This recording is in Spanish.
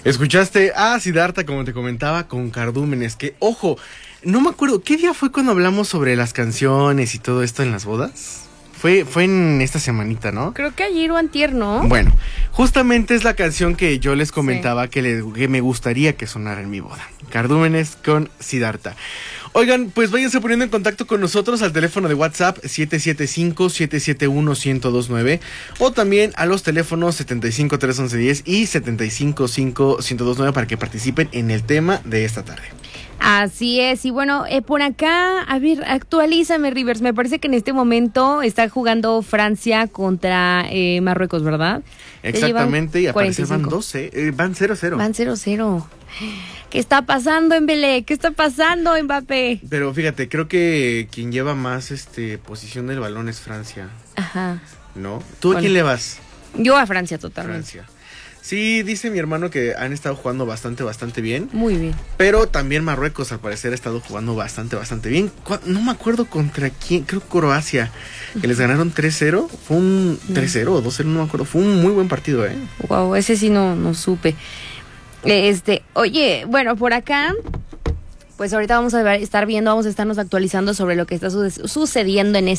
Escuchaste a Siddhartha, como te comentaba, con Cardúmenes, que, ojo, no me acuerdo, ¿qué día fue cuando hablamos sobre las canciones y todo esto en las bodas? Fue en esta semanita, ¿no? Creo que ayer o antier, ¿no? Bueno, justamente es la canción que yo les comentaba que me gustaría que sonara en mi boda. Cardúmenes con Siddhartha. Oigan, pues váyanse poniendo en contacto con nosotros al teléfono de WhatsApp 775-771-1029 o también a los teléfonos 75-311-10 y 75-5-1029 para que participen en el tema de esta tarde. Así es, y bueno, por acá, a ver, actualízame, Rivers, me parece que en este momento está jugando Francia contra Marruecos, ¿verdad? Exactamente, y al parecer van 12, van 0-0. Van 0-0. ¿Qué está pasando, Embelé? ¿Qué está pasando, Mbappé? Pero fíjate, creo que quien lleva más posición del balón es Francia. Ajá. ¿No? ¿Tú a quién le vas? Yo a Francia, totalmente. Francia. Sí, dice mi hermano que han estado jugando bastante bien. Muy bien. Pero también Marruecos, al parecer, ha estado jugando bastante bien. No me acuerdo contra quién, creo Croacia, que les ganaron 3-0. Fue un 3-0 o 2-0, no me acuerdo. Fue un muy buen partido, ¿eh? Wow, ese sí no supe. Oye, bueno, por acá, pues ahorita vamos a estarnos actualizando sobre lo que está sucediendo en